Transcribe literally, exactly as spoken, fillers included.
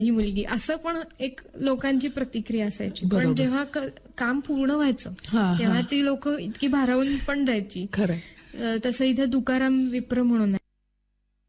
ही मुलगी, असं पण एक लोकांची प्रतिक्रिया असायची. बरोबर. पण जेव्हा क- काम पूर्ण व्हायचं हा, हा. तेव्हा ती लोक इतकी भारावून पण जायची. खरंय. अ, तसं इथे तुकाराम विप्र म्हणून आहे.